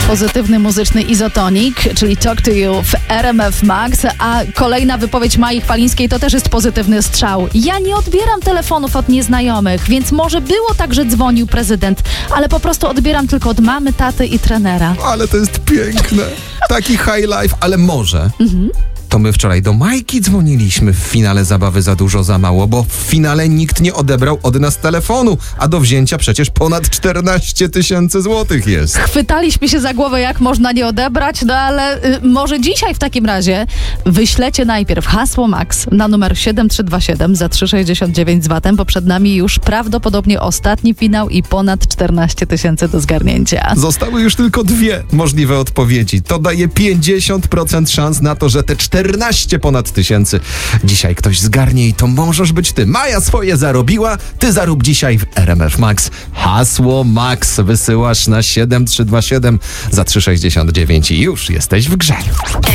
Pozytywny muzyczny Izotonik, czyli Talk to You w RMF Max, a kolejna wypowiedź Mai Chwalińskiej to też jest pozytywny strzał. Ja nie odbieram telefonów od nieznajomych, więc może było tak, że dzwonił prezydent, ale po prostu odbieram tylko od mamy, taty i trenera. Ale to jest piękne. Taki high life, ale może... To my wczoraj do Majki dzwoniliśmy w finale Zabawy za dużo, za mało, bo w finale nikt nie odebrał od nas telefonu, a do wzięcia przecież ponad 14 000 złotych jest. Chwytaliśmy się za głowę, jak można nie odebrać, no ale może dzisiaj w takim razie wyślecie najpierw hasło Max na numer 7327 za 3,69 z VAT-em, bo przed nami już prawdopodobnie ostatni finał i ponad 14 000 do zgarnięcia. Zostały już tylko dwie możliwe odpowiedzi. To daje 50% szans na to, że te 14 ponad tysięcy dzisiaj ktoś zgarnie i to możesz być ty. Maja swoje zarobiła, ty zarób dzisiaj w RMF Max. Hasło Max wysyłasz na 7327 za 3,69 i już jesteś w grze.